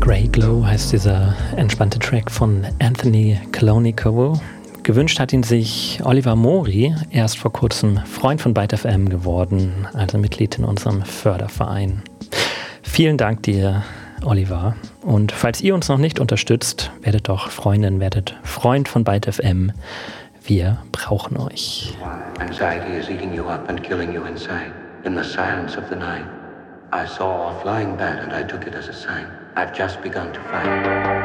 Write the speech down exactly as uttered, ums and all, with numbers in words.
Grey Glow heißt dieser entspannte Track von Anthony Colonico. Gewünscht hat ihn sich Oliver Mori, erst vor kurzem Freund von Byte F M geworden, also Mitglied in unserem Förderverein. Vielen Dank dir, Oliver. Und falls ihr uns noch nicht unterstützt, werdet doch Freundin, werdet Freund von Byte F M. Wir brauchen euch. Anxiety is eating you up and killing you inside. In the silence of the night, I saw a flying bat and I took it as a sign. I've just begun to fight.